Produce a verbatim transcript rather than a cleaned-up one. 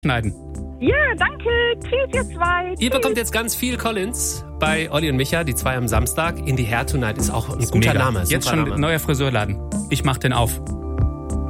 schneiden. Ja, danke. Tschüss, ihr zwei. Ihr bekommt jetzt ganz viel Collins bei Olli und Micha, die zwei am Samstag. In die Hair Tonight ist auch ein Ist guter mega. Name. Jetzt Super schon Name. neuer Friseurladen. Ich mach den auf.